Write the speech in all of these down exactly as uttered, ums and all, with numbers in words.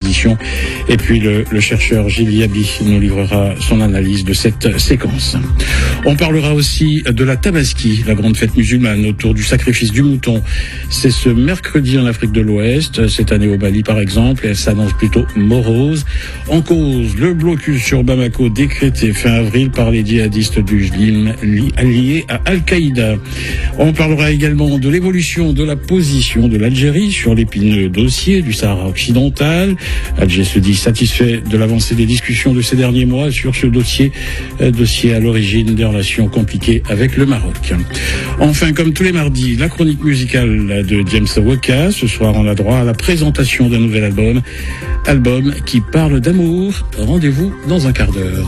l'opposition. Et puis le, le chercheur Gilles Yabi nous livrera son analyse de cette séquence. On parlera aussi de la Tabaski, la grande fête musulmane autour du sacrifice du mouton. C'est ce mercredi en Afrique de l'Ouest, cette année au Mali par exemple, et elle s'annonce plutôt morose. En cause, le blocus sur Bamako décrété fin avril par les djihadistes du Jlim liés à Al-Qaïda. On parlera également de l'évolution de la position de l'Algérie sur l'épineux dossier du Sahara occidental. Alger se dit satisfait de l'avancée des discussions de ces derniers mois sur ce dossier, euh, dossier à l'origine des relations compliquées avec le Maroc. Enfin, comme tous les mardis, la chronique musicale de James Woka. Ce soir, on a droit à la présentation d'un nouvel album, album qui parle d'amour. Rendez-vous dans un quart d'heure.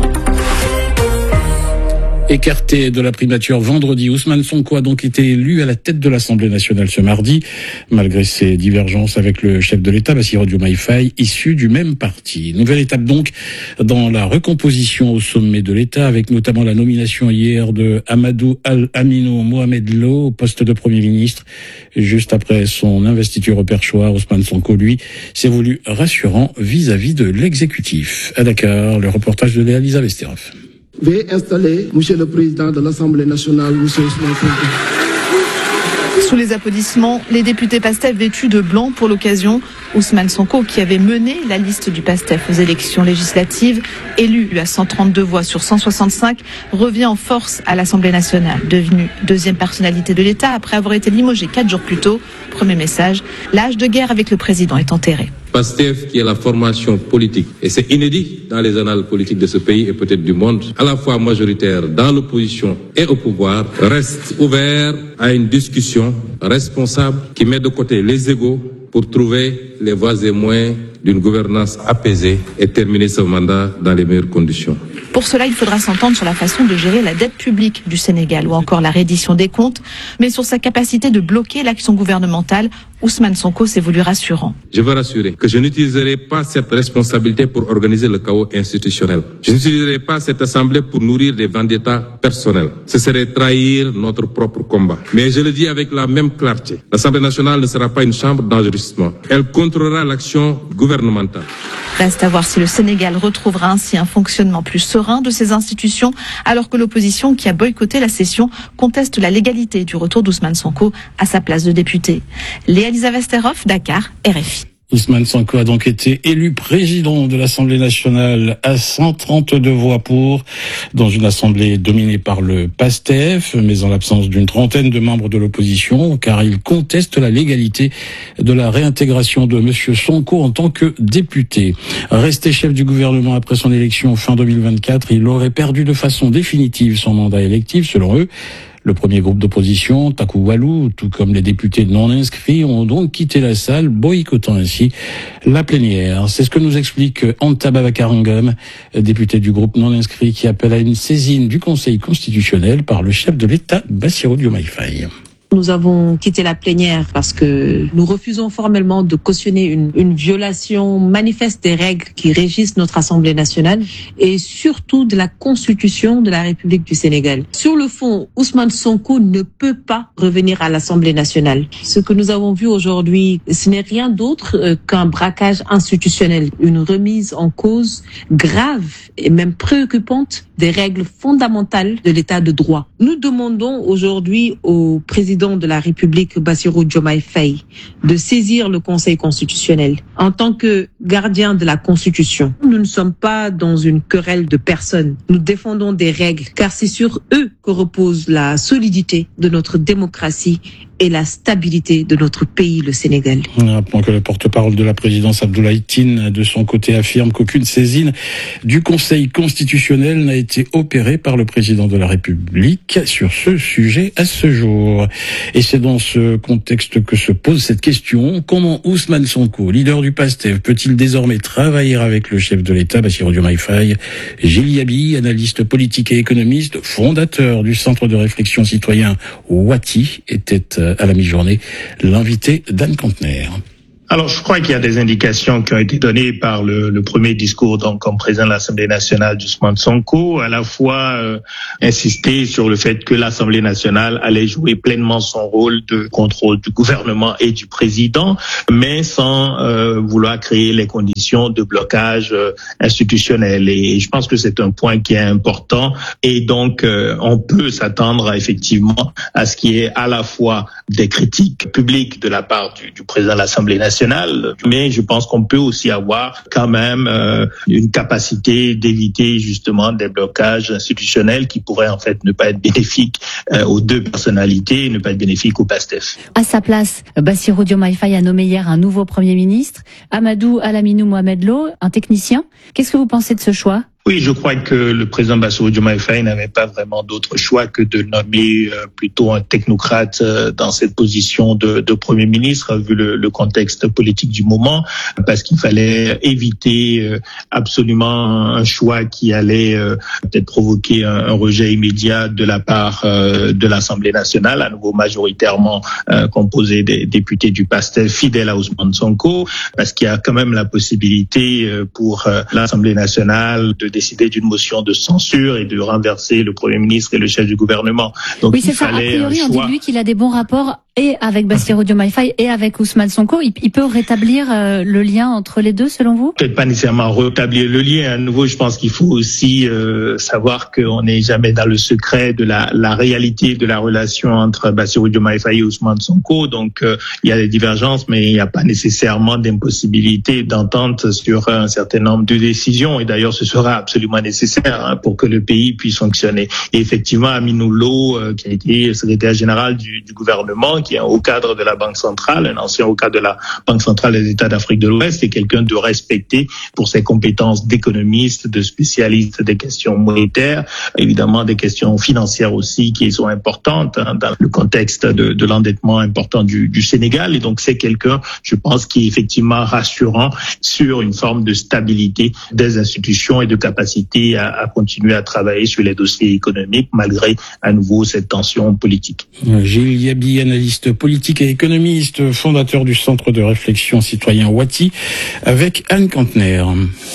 Écarté de la primature vendredi, Ousmane Sonko a donc été élu à la tête de l'Assemblée nationale ce mardi, malgré ses divergences avec le chef de l'État, Bassirou Diomaye Faye, issu du même parti. Nouvelle étape donc dans la recomposition au sommet de l'État, avec notamment la nomination hier de Amadou Al-Aminou Mohamed Lo au poste de Premier ministre. Juste après son investiture au perchoir, Ousmane Sonko, lui, s'est voulu rassurant vis-à-vis de l'exécutif. À Dakar, le reportage de Léa Lisa Vesterov. Veuillez installer, Monsieur le Président de l'Assemblée nationale, Monsieur Ousmane Sonko. Sous les applaudissements, les députés PASTEF vêtus de blanc pour l'occasion. Ousmane Sonko, qui avait mené la liste du PASTEF aux élections législatives, élu à cent trente-deux voix sur cent soixante-cinq, revient en force à l'Assemblée nationale. Devenu deuxième personnalité de l'État après avoir été limogé quatre jours plus tôt. Premier message, l'âge de guerre avec le président est enterré. PASTEF, qui est la formation politique, et c'est inédit dans les annales politiques de ce pays et peut-être du monde, à la fois majoritaire dans l'opposition et au pouvoir, reste ouvert à une discussion responsable qui met de côté les égos pour trouver les voies et moyens d'une gouvernance apaisée et terminer ce mandat dans les meilleures conditions. Pour cela, il faudra s'entendre sur la façon de gérer la dette publique du Sénégal ou encore la reddition des comptes, mais sur sa capacité de bloquer l'action gouvernementale, Ousmane Sonko s'est voulu rassurant. Je veux rassurer que je n'utiliserai pas cette responsabilité pour organiser le chaos institutionnel. Je n'utiliserai pas cette assemblée pour nourrir des vendettas personnels. Ce serait trahir notre propre combat. Mais je le dis avec la même clarté. L'Assemblée nationale ne sera pas une chambre d'enregistrement. Elle contrôlera l'action gouvernementale. Reste à voir si le Sénégal retrouvera ainsi un fonctionnement plus serein de ses institutions, alors que l'opposition qui a boycotté la session conteste la légalité du retour d'Ousmane Sonko à sa place de député. Léa Lisa Vesterov, Dakar, R F I. Ousmane Sonko a donc été élu président de l'Assemblée nationale à cent trente-deux voix pour, dans une assemblée dominée par le PASTEF, mais en l'absence d'une trentaine de membres de l'opposition, car il conteste la légalité de la réintégration de Monsieur Sonko en tant que député. Resté chef du gouvernement après son élection fin deux mille vingt-quatre, il aurait perdu de façon définitive son mandat électif, selon eux. Le premier groupe d'opposition, Taku Walou, tout comme les députés non inscrits, ont donc quitté la salle, boycottant ainsi la plénière. C'est ce que nous explique Anta Babakarangom, député du groupe non inscrit, qui appelle à une saisine du Conseil constitutionnel par le chef de l'État, Bassirou Diomaye Faye. Nous avons quitté la plénière parce que nous refusons formellement de cautionner une, une violation manifeste des règles qui régissent notre Assemblée nationale et surtout de la Constitution de la République du Sénégal. Sur le fond, Ousmane Sonko ne peut pas revenir à l'Assemblée nationale. Ce que nous avons vu aujourd'hui, ce n'est rien d'autre qu'un braquage institutionnel, une remise en cause grave et même préoccupante des règles fondamentales de l'état de droit. Nous demandons aujourd'hui au président de la République, Bassirou Diomaye Faye, de saisir le Conseil constitutionnel en tant que gardien de la Constitution. Nous ne sommes pas dans une querelle de personnes. Nous défendons des règles, car c'est sur eux que repose la solidité de notre démocratie et la stabilité de notre pays, le Sénégal. Rappelons que le porte-parole de la présidence, Abdoulaye Tine, de son côté, affirme qu'aucune saisine du Conseil constitutionnel n'a été opérée par le président de la République sur ce sujet à ce jour. Et c'est dans ce contexte que se pose cette question. Comment Ousmane Sonko, leader du PASTEF, peut-il désormais travailler avec le chef de l'État, Bassirou Diomaye Faye? Gilles Yabi, analyste politique et économiste, fondateur du Centre de réflexion citoyen Wati, était à la mi-journée l'invité d'Anne Kantner. Alors, je crois qu'il y a des indications qui ont été données par le, le premier discours, donc, comme président de l'Assemblée nationale, Ousmane Sonko, à la fois euh, insister sur le fait que l'Assemblée nationale allait jouer pleinement son rôle de contrôle du gouvernement et du président, mais sans euh, vouloir créer les conditions de blocage euh, institutionnel. Et je pense que c'est un point qui est important. Et donc, euh, on peut s'attendre à, effectivement à ce qu'il y ait à la fois des critiques publiques de la part du, du président de l'Assemblée nationale, mais je pense qu'on peut aussi avoir quand même euh, une capacité d'éviter justement des blocages institutionnels qui pourraient en fait ne pas être bénéfiques euh, aux deux personnalités, ne pas être bénéfiques au PASTEF. À sa place, Bassirou Diomaye Faye a nommé hier un nouveau Premier ministre, Amadou Alaminou Mohamed Lo, un technicien. Qu'est-ce que vous pensez de ce choix ? Oui, je crois que le président Bassirou Diomaye Faye n'avait pas vraiment d'autre choix que de nommer euh, plutôt un technocrate euh, dans cette position de, de Premier ministre, vu le, le contexte politique du moment, parce qu'il fallait éviter euh, absolument un choix qui allait euh, peut-être provoquer un, un rejet immédiat de la part euh, de l'Assemblée nationale, à nouveau majoritairement euh, composée des députés du PASTEF fidèles à Ousmane Sonko, parce qu'il y a quand même la possibilité euh, pour euh, l'Assemblée nationale de décider d'une motion de censure et de renverser le Premier ministre et le chef du gouvernement. Donc, oui, c'est ça. A priori, on dit lui qu'il a des bons rapports et avec Bassirou Diomaye Faye et avec Ousmane Sonko. Il, il peut rétablir euh, le lien entre les deux, selon vous ? Peut-être pas nécessairement rétablir le lien. À nouveau, je pense qu'il faut aussi euh, savoir qu'on n'est jamais dans le secret de la, la réalité de la relation entre Bassirou Diomaye Faye et Ousmane Sonko. Donc, euh, il y a des divergences, mais il n'y a pas nécessairement d'impossibilité d'entente sur un certain nombre de décisions. Et d'ailleurs, ce sera absolument nécessaire hein, pour que le pays puisse fonctionner. Et effectivement, Aminou Lo, euh, qui a été secrétaire général du, du gouvernement, qui est un haut cadre de la Banque centrale, un ancien haut cadre de la Banque centrale des États d'Afrique de l'Ouest, est quelqu'un de respecté pour ses compétences d'économiste, de spécialiste des questions monétaires, évidemment des questions financières aussi qui sont importantes hein, dans le contexte de, de l'endettement important du, du Sénégal. Et donc c'est quelqu'un, je pense, qui est effectivement rassurant sur une forme de stabilité des institutions et de capacité à, à continuer à travailler sur les dossiers économiques malgré à nouveau cette tension politique. Gilles Yabi, analyste politique et économiste, fondateur du Centre de réflexion citoyen Wati, avec Anne Kantner.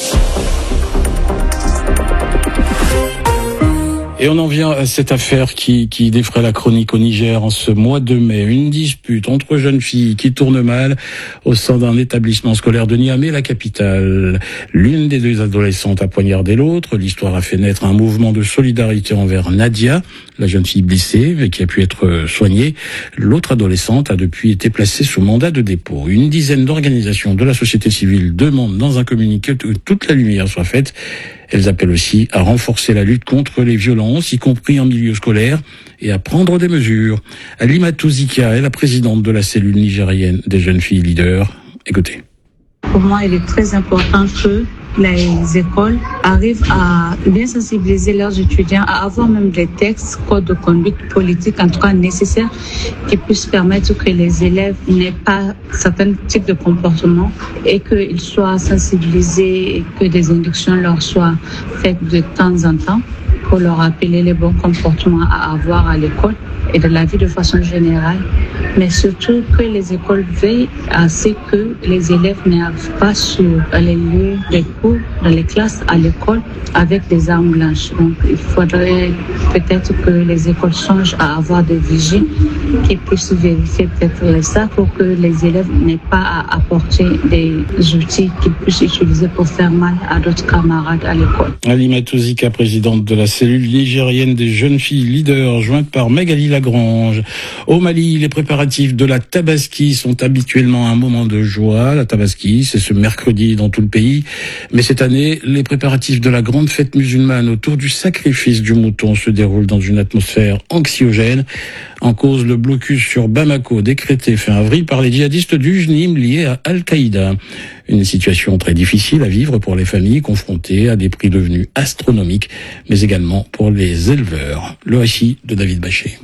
Et on en vient à cette affaire qui, qui défraie la chronique au Niger en ce mois de mai. Une dispute entre jeunes filles qui tourne mal au sein d'un établissement scolaire de Niamey, la capitale. L'une des deux adolescentes a poignardé l'autre. L'histoire a fait naître un mouvement de solidarité envers Nadia, la jeune fille blessée, mais qui a pu être soignée. L'autre adolescente a depuis été placée sous mandat de dépôt. Une dizaine d'organisations de la société civile demandent dans un communiqué que toute la lumière soit faite. Elles appellent aussi à renforcer la lutte contre les violences, y compris en milieu scolaire, et à prendre des mesures. Alimatou Zika est la présidente de la cellule nigérienne des jeunes filles leaders. Écoutez. Pour moi, il est très important que les écoles arrivent à bien sensibiliser leurs étudiants, à avoir même des textes, codes de conduite politique, en tout cas nécessaires, qui puissent permettre que les élèves n'aient pas certains types de comportements et qu'ils soient sensibilisés et que des inductions leur soient faites de temps en temps pour leur rappeler les bons comportements à avoir à l'école et de la vie de façon générale, mais surtout que les écoles veillent à ce que les élèves n'arrivent pas sur les lieux de cours, dans les classes, à l'école, avec des armes blanches. Donc il faudrait peut-être que les écoles songent à avoir des vigiles qui puissent vérifier peut-être les sacs pour que les élèves n'aient pas à apporter des outils qu'ils puissent utiliser pour faire mal à d'autres camarades à l'école. Alimatou Zika, présidente de la cellule nigérienne des jeunes filles leaders, jointe par Magali Lagrange. Au Mali, les préparatifs de la Tabaski sont habituellement un moment de joie. La Tabaski, c'est ce mercredi dans tout le pays. Mais cette année, les préparatifs de la grande fête musulmane autour du sacrifice du mouton se déroulent dans une atmosphère anxiogène. En cause, le blocus sur Bamako, décrété fin avril par les djihadistes du J N I M liés à Al-Qaïda. Une situation très difficile à vivre pour les familles confrontées à des prix devenus astronomiques, mais également pour les éleveurs. Le récit de David Bachet.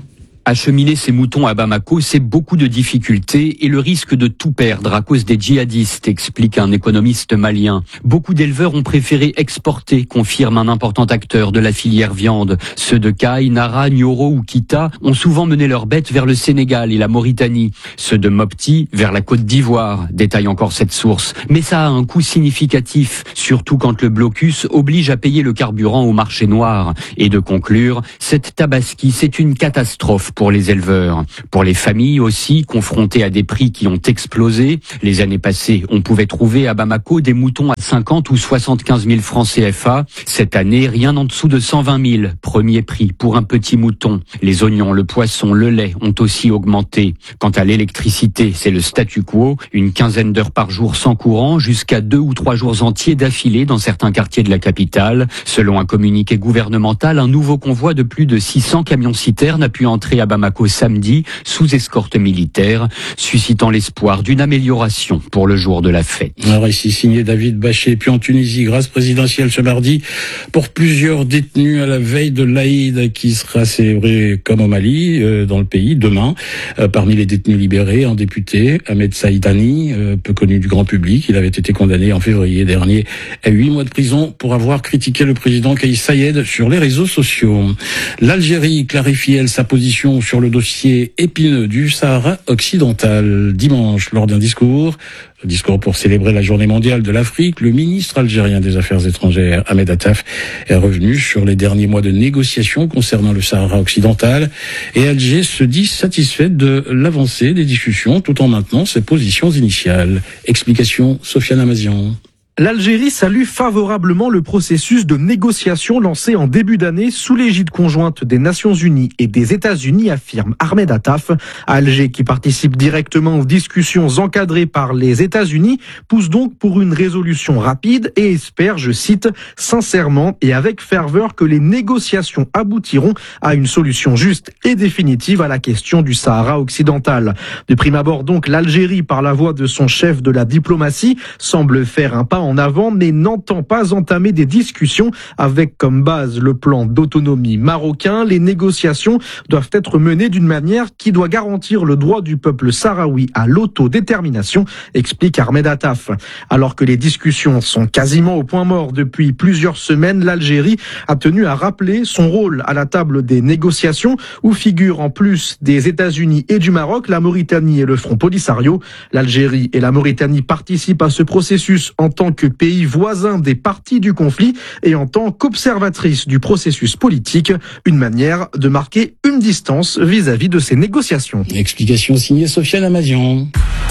Acheminer ces moutons à Bamako, c'est beaucoup de difficultés et le risque de tout perdre à cause des djihadistes, explique un économiste malien. Beaucoup d'éleveurs ont préféré exporter, confirme un important acteur de la filière viande. Ceux de Caille, Nara, Nioro ou Kita ont souvent mené leurs bêtes vers le Sénégal et la Mauritanie. Ceux de Mopti vers la Côte d'Ivoire, détaille encore cette source. Mais ça a un coût significatif, surtout quand le blocus oblige à payer le carburant au marché noir. Et de conclure, cette tabaski, c'est une catastrophe pour les éleveurs. Pour les familles aussi, confrontées à des prix qui ont explosé. Les années passées, on pouvait trouver à Bamako des moutons à cinquante ou soixante-quinze mille francs C F A. Cette année, rien en dessous de cent vingt mille. Premier prix pour un petit mouton. Les oignons, le poisson, le lait ont aussi augmenté. Quant à l'électricité, c'est le statu quo. Une quinzaine d'heures par jour sans courant, jusqu'à deux ou trois jours entiers d'affilée dans certains quartiers de la capitale. Selon un communiqué gouvernemental, un nouveau convoi de plus de six cents camions-citernes a pu entrer à Bamako samedi, sous escorte militaire, suscitant l'espoir d'une amélioration pour le jour de la fête. Alors ici, signé David Bachet. Puis en Tunisie, grâce présidentielle ce mardi pour plusieurs détenus à la veille de l'Aïd qui sera célébré comme au Mali, euh, dans le pays, demain. Euh, parmi les détenus libérés, un député, Ahmed Saïdani, euh, peu connu du grand public. Il avait été condamné en février dernier à huit mois de prison pour avoir critiqué le président Kais Saied sur les réseaux sociaux. L'Algérie clarifie, elle, sa position sur le dossier épineux du Sahara occidental. Dimanche, lors d'un discours, discours pour célébrer la journée mondiale de l'Afrique, le ministre algérien des Affaires étrangères, Ahmed Attaf, est revenu sur les derniers mois de négociations concernant le Sahara occidental. Et Alger se dit satisfaite de l'avancée des discussions tout en maintenant ses positions initiales. Explication, Sofiane Amazian. L'Algérie salue favorablement le processus de négociation lancé en début d'année sous l'égide conjointe des Nations Unies et des États-Unis, affirme Ahmed Attaf. Alger, qui participe directement aux discussions encadrées par les États-Unis, pousse donc pour une résolution rapide et espère, je cite, sincèrement et avec ferveur que les négociations aboutiront à une solution juste et définitive à la question du Sahara occidental. De prime abord donc, l'Algérie, par la voix de son chef de la diplomatie, semble faire un pas en avant, mais n'entend pas entamer des discussions avec comme base le plan d'autonomie marocain. Les négociations doivent être menées d'une manière qui doit garantir le droit du peuple sahraoui à l'autodétermination, explique Ahmed Attaf. Alors que les discussions sont quasiment au point mort depuis plusieurs semaines, l'Algérie a tenu à rappeler son rôle à la table des négociations où figurent en plus des États-Unis et du Maroc, la Mauritanie et le Front Polisario. L'Algérie et la Mauritanie participent à ce processus en tant que pays voisins des parties du conflit et en tant qu'observatrices du processus politique, une manière de marquer une distance vis-à-vis de ces négociations. Explication signée Sofiane Amazian.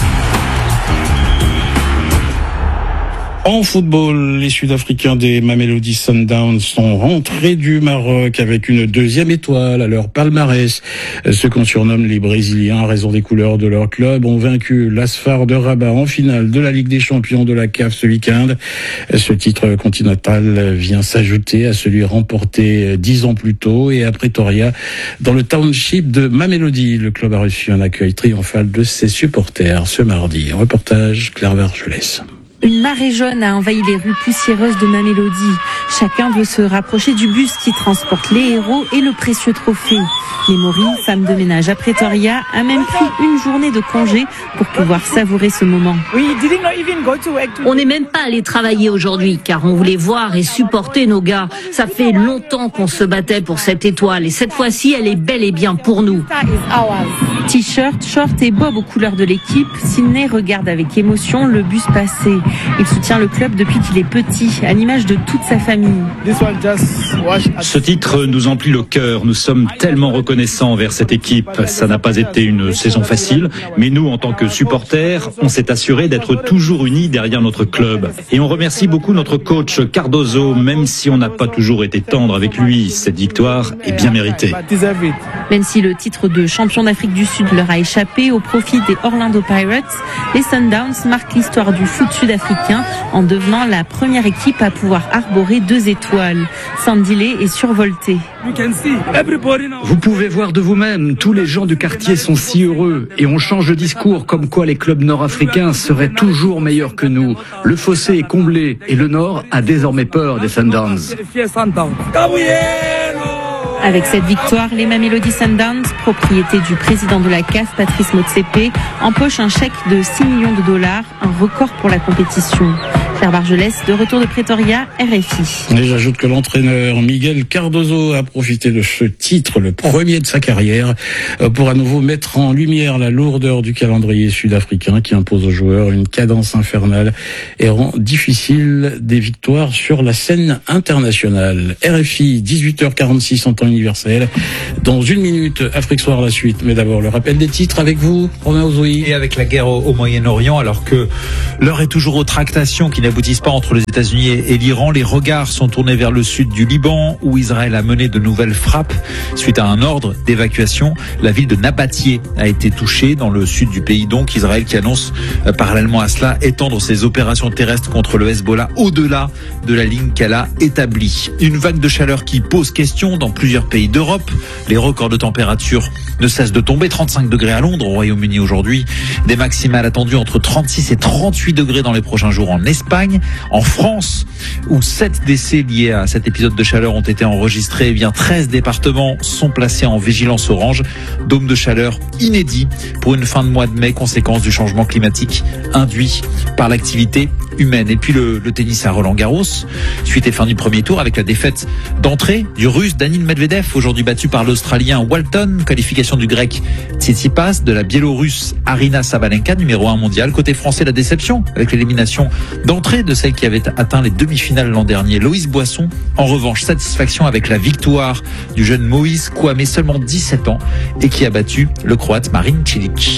En football, les Sud-Africains des Mamelodi Sundowns sont rentrés du Maroc avec une deuxième étoile à leur palmarès. Ceux qu'on surnomme les Brésiliens à raison des couleurs de leur club ont vaincu l'Asfar de Rabat en finale de la Ligue des Champions de la C A F ce week-end. Ce titre continental vient s'ajouter à celui remporté dix ans plus tôt et à Pretoria dans le township de Mamelodi. Le club a reçu un accueil triomphal de ses supporters ce mardi. Un reportage, Claire Vergelès. Une marée jaune a envahi les rues poussiéreuses de Mamelodi. Chacun veut se rapprocher du bus qui transporte les héros et le précieux trophée. Memory, femme de ménage à Pretoria, a même pris une journée de congé pour pouvoir savourer ce moment. On n'est même pas allé travailler aujourd'hui car on voulait voir et supporter nos gars. Ça fait longtemps qu'on se battait pour cette étoile et cette fois-ci, elle est bel et bien pour nous. T-shirt, short et bob aux couleurs de l'équipe, Sydney regarde avec émotion le bus passer. Il soutient le club depuis qu'il est petit, à l'image de toute sa famille. Ce titre nous emplit le cœur. Nous sommes tellement reconnaissants envers cette équipe. Ça n'a pas été une saison facile, mais nous, en tant que supporters, on s'est assuré d'être toujours unis derrière notre club. Et on remercie beaucoup notre coach Cardozo, même si on n'a pas toujours été tendre avec lui. Cette victoire est bien méritée. Même si le titre de champion d'Afrique du Sud leur a échappé au profit des Orlando Pirates, les Sundowns marquent l'histoire du foot sud-africain en devenant la première équipe à pouvoir arborer deux étoiles. Sandile est survolté. Vous pouvez voir de vous-même, tous les gens du quartier sont si heureux et on change de discours comme quoi les clubs nord-africains seraient toujours meilleurs que nous. Le fossé est comblé et le Nord a désormais peur des Sundowns. Avec cette victoire, les Mamelodi Sundowns, propriété du président de la C A F, Patrice Motsepe, empoche un chèque de six millions de dollars, un record pour la compétition. Claire Bargelès, de retour de Pretoria, R F I. Et j'ajoute que l'entraîneur Miguel Cardoso a profité de ce titre, le premier de sa carrière, pour à nouveau mettre en lumière la lourdeur du calendrier sud-africain qui impose aux joueurs une cadence infernale et rend difficile des victoires sur la scène internationale. R F I, dix-huit heures quarante-six en temps universel. Dans une minute, Afrique Soir la suite. Mais d'abord, le rappel des titres avec vous, Romain Ozoui. Et avec la guerre au, au Moyen-Orient, alors que l'heure est toujours aux tractations qui n'aboutissent pas entre les États-Unis et, et l'Iran, les regards sont tournés vers le sud du Liban, où Israël a mené de nouvelles frappes suite à un ordre d'évacuation. La ville de Nabatieh a été touchée dans le sud du pays, donc Israël qui annonce euh, parallèlement à cela étendre ses opérations terrestres contre le Hezbollah au-delà de la ligne qu'elle a établie. Une vague de chaleur qui pose question dans plusieurs pays d'Europe. Les records de température ne cessent de tomber. trente-cinq degrés à Londres, au Royaume-Uni aujourd'hui. Des maximales attendues entre trente-six et trente-huit degrés dans les prochains jours en Espagne. En France, où sept décès liés à cet épisode de chaleur ont été enregistrés, eh bien treize départements sont placés en vigilance orange. Dôme de chaleur inédit pour une fin de mois de mai, conséquence du changement climatique induit par l'activité humaine. Et puis le, le tennis à Roland-Garros, suite et fin du premier tour avec la défaite d'entrée du Russe Danil Medvedev, aujourd'hui battu par l'Australien Walton, qualification du Grec Tsitsipas, de la Biélorusse Arina Sabalenka, numéro un mondial. Côté français, la déception avec l'élimination d'entrée de celle qui avait atteint les demi-finales l'an dernier, Loïs Boisson. En revanche, satisfaction avec la victoire du jeune Moïse Kouamé, seulement dix-sept ans, et qui a battu le Croate Marin Cilic.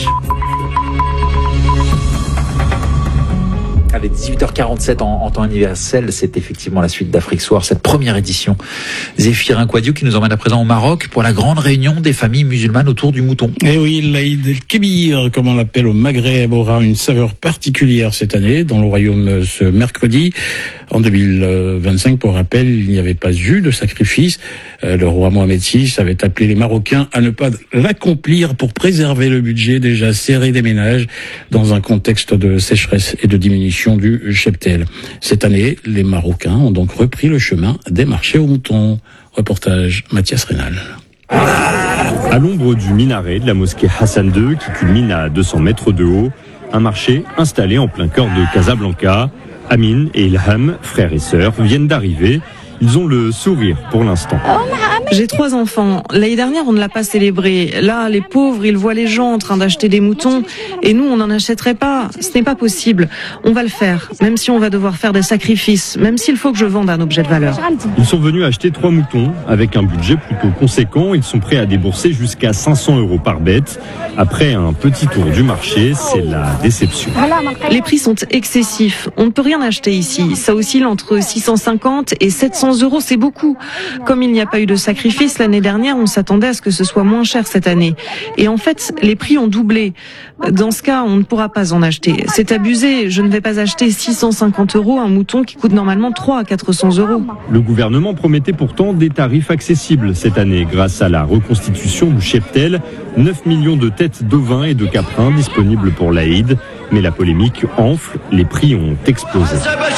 Avec dix-huit heures quarante-sept en, en temps universel, c'est effectivement la suite d'Afrique Soir, cette première édition. Zéphirin Quadio qui nous emmène à présent au Maroc pour la grande réunion des familles musulmanes autour du mouton. Et oui, l'Aïd el-Kébir, comme on l'appelle au Maghreb, aura une saveur particulière cette année dans le royaume ce mercredi. En deux mille vingt-cinq, pour rappel, il n'y avait pas eu de sacrifice. Le roi Mohamed six avait appelé les Marocains à ne pas l'accomplir pour préserver le budget déjà serré des ménages dans un contexte de sécheresse et de diminution du cheptel. Cette année, les Marocains ont donc repris le chemin des marchés aux moutons. Reportage Mathias Rénal. À l'ombre du minaret de la mosquée Hassan deux, qui culmine à deux cents mètres de haut, un marché installé en plein cœur de Casablanca. Amin et Ilham, frères et sœurs, viennent d'arriver. Ils ont le sourire pour l'instant. J'ai trois enfants. L'année dernière, on ne l'a pas célébré. Là, les pauvres, ils voient les gens en train d'acheter des moutons. Et nous, on n'en achèterait pas. Ce n'est pas possible. On va le faire, même si on va devoir faire des sacrifices, même s'il faut que je vende un objet de valeur. Ils sont venus acheter trois moutons. Avec un budget plutôt conséquent, ils sont prêts à débourser jusqu'à cinq cents euros par bête. Après un petit tour du marché, c'est la déception. Les prix sont excessifs. On ne peut rien acheter ici. Ça oscille entre six cent cinquante et sept cents euros, c'est beaucoup. Comme il n'y a pas eu de sacrifice l'année dernière, on s'attendait à ce que ce soit moins cher cette année. Et en fait, les prix ont doublé. Dans ce cas, on ne pourra pas en acheter. C'est abusé. Je ne vais pas acheter six cent cinquante euros un mouton qui coûte normalement trois à quatre cents euros. Le gouvernement promettait pourtant des tarifs accessibles cette année grâce à la reconstitution du cheptel. neuf millions de têtes d'ovins et de caprins disponibles pour l'Aïd. Mais la polémique enfle, les prix ont explosé.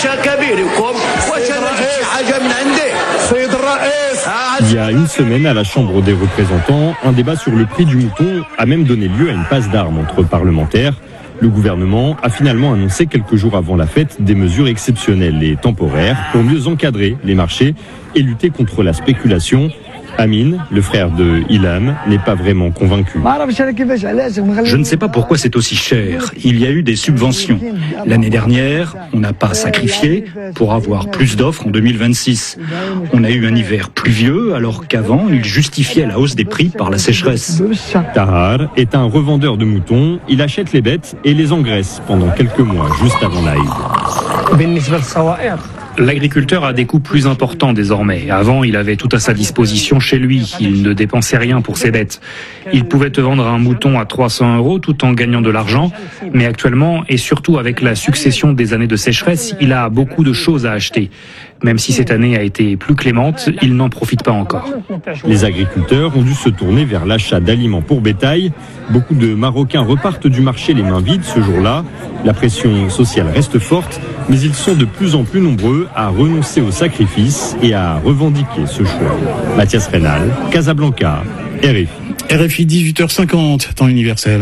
Il y a une semaine, à la Chambre des représentants, un débat sur le prix du mouton a même donné lieu à une passe d'armes entre parlementaires. Le gouvernement a finalement annoncé quelques jours avant la fête des mesures exceptionnelles et temporaires pour mieux encadrer les marchés et lutter contre la spéculation. Amin, le frère de Ilham, n'est pas vraiment convaincu. Je ne sais pas pourquoi c'est aussi cher. Il y a eu des subventions. L'année dernière, on n'a pas sacrifié pour avoir plus d'offres en deux mille vingt-six. On a eu un hiver pluvieux alors qu'avant, il justifiait la hausse des prix par la sécheresse. Tahar est un revendeur de moutons. Il achète les bêtes et les engraisse pendant quelques mois, juste avant l'Aïd. L'agriculteur a des coûts plus importants désormais. Avant, il avait tout à sa disposition chez lui. Il ne dépensait rien pour ses bêtes. Il pouvait te vendre un mouton à trois cents euros tout en gagnant de l'argent. Mais actuellement, et surtout avec la succession des années de sécheresse, il a beaucoup de choses à acheter. Même si cette année a été plus clémente, il n'en profite pas encore. Les agriculteurs ont dû se tourner vers l'achat d'aliments pour bétail. Beaucoup de Marocains repartent du marché les mains vides ce jour-là. La pression sociale reste forte, mais ils sont de plus en plus nombreux à renoncer au sacrifice et à revendiquer ce choix. Mathias Rénal, Casablanca, R F I. R F I, dix-huit heures cinquante, temps universel.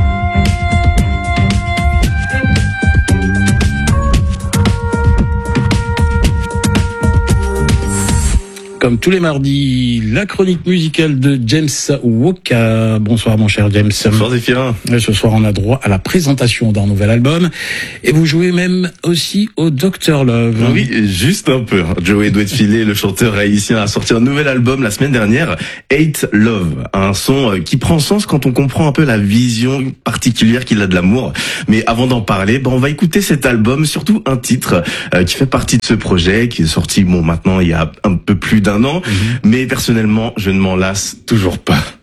Comme tous les mardis, la chronique musicale de James Woka. Bonsoir mon cher James. Bonsoir Zéphirin. Ce soir on a droit à la présentation d'un nouvel album. Et vous jouez même aussi au docteur Love. Oui, juste un peu. Joey Douet-Filet, le chanteur haïtien, a sorti un nouvel album la semaine dernière, Hate Love. Un son qui prend sens quand on comprend un peu la vision particulière qu'il a de l'amour. Mais avant d'en parler, ben on va écouter cet album, surtout un titre euh, qui fait partie de ce projet, qui est sorti bon maintenant il y a un peu plus d'un un an, mmh. mais personnellement, je ne m'en lasse toujours pas.